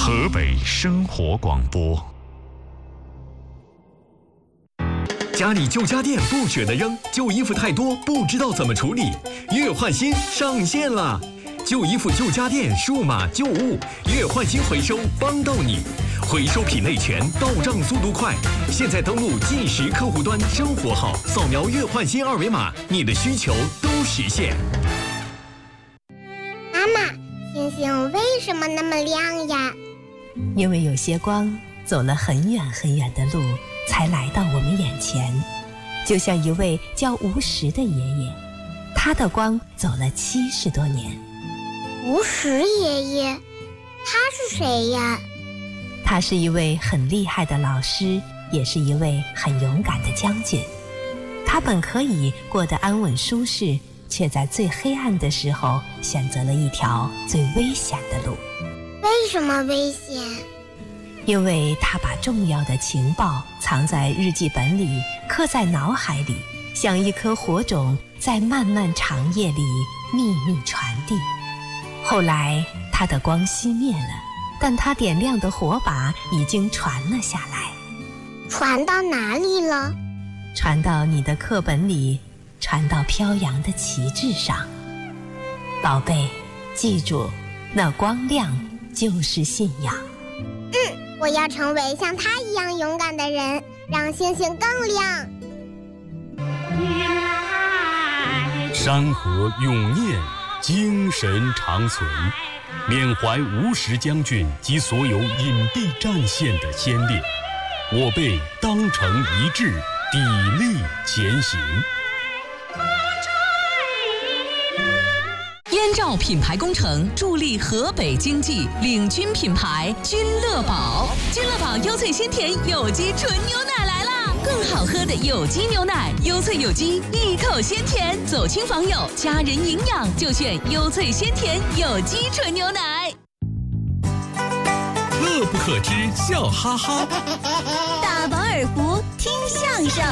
河北生活广播。 家里旧家电不舍得扔，旧衣服太多不知道怎么处理，月换新上线了！旧衣服、旧家电、数码旧物，月换新回收帮到你，回收品类全，到账速度快。现在登录计时客户端生活号，扫描月换新二维码，你的需求都实现。 妈妈，星星为什么那么亮呀？ 因为有些光走了很远很远的路，才来到我们眼前。就像一位叫吴石的爷爷，他的光走了70多年。 吴石爷爷，他是谁呀？ 他是一位很厉害的老师，也是一位很勇敢的将军。他本可以过得安稳舒适，却在最黑暗的时候选择了一条最危险的路。 为什么危险？ 因为他把重要的情报藏在日记本里，刻在脑海里，像一颗火种，在漫漫长夜里秘密传递。后来他的光熄灭了，但他点亮的火把已经传了下来。 传到哪里了？ 传到你的课本里，传到飘扬的旗帜上。宝贝，记住，那光亮就是信仰。 我要成为像他一样勇敢的人，让星星更亮。 山河永念，精神长存，缅怀吴石将军及所有隐蔽战线的先烈，我辈当成一致，砥砺前行。 燕赵品牌工程助力河北经济，领军品牌君乐宝。君乐宝优萃鲜甜有机纯牛奶来啦！更好喝的有机牛奶，优萃有机，一口鲜甜，走亲访友，家人营养就选优萃鲜甜有机纯牛奶。 乐不可支，笑哈哈。 大饱耳福，听相声。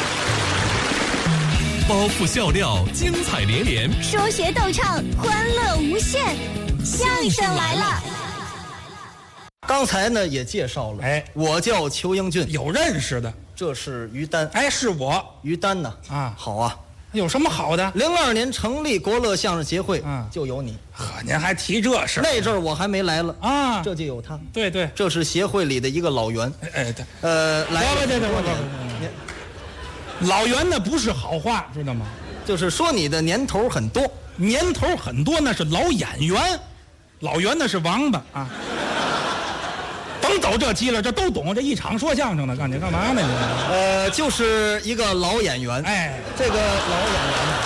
包袱笑料，精彩连连； 说学逗唱，欢乐无限。相声来了！ 刚才呢也介绍了，我叫裘英俊， 有认识的， 这是于丹， 是我， 于丹呢，好啊， 有什么好的 ？02年成立国乐相声协会，就有你。 呵，您还提这事？ 那阵儿我还没来了啊， 这就有他。 对对， 这是协会里的一个老员。 对， 来， 老袁那不是好话，知道吗？ 就是说你的年头很多， 年头很多那是老演员，老袁那是王八啊。甭走这急了，这都懂。这一场说相声的，干嘛呢你？就是一个老演员。这个老演员呢，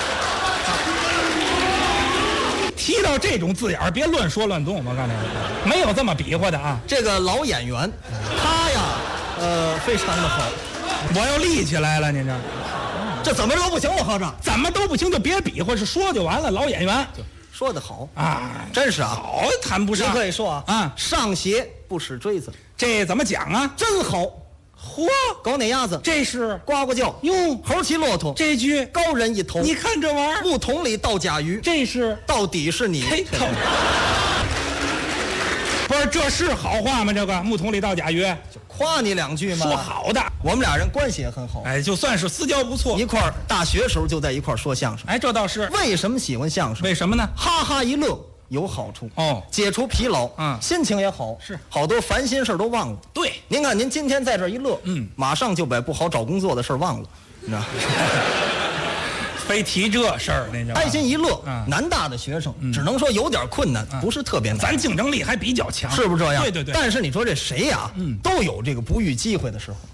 提到这种字眼别乱说乱动。我刚才没有这么比划的啊。 这个老演员，他呀，非常的好。 我要立起来了，您这怎么都不行，我合着怎么都不行就别比划，是说就完了。老演员说得好啊， 真是啊， 好谈不上。 你可以说上鞋不使锥子， 这怎么讲啊？ 真好。 嚯， 狗哪鸭子， 这是呱呱叫。 哟， 猴骑骆驼， 这句高人一头。 你看这玩意儿， 木桶里倒甲鱼， 这是到底是你。 不是，这是好话吗？这个木桶里倒甲鱼， 就夸你两句嘛。 说好的， 我们俩人关系也很好。 就算是私交不错， 一块儿大学时候就在一块儿说相声。 这倒是。 为什么喜欢相声？ 为什么呢？ 哈哈一乐有好处解除疲劳，心情也好， 是好多烦心事都忘了。 对， 您看您今天在这一乐，马上就把不好找工作的事忘了，你知道。 非提这事儿，那叫开心一乐。南大的学生只能说有点困难，不是特别难。 咱竞争力还比较强， 是不是这样？ 对对对。 但是你说这谁呀，都有这个不遇机会的时候。